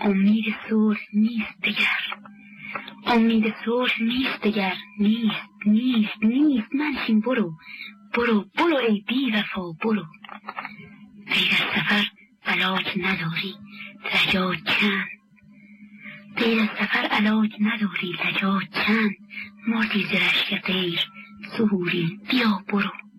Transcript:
امید صلح نیست دگر، امید صلح نیست دگر، نیست نیست نیست. منشین برو برو برو ای بی وفا برو. غیر از سفر علاج نداری لجاج چند، غیر از سفر علاج نداری لجاج چند. مردی ز رشک غیر ظهوری بیا برو.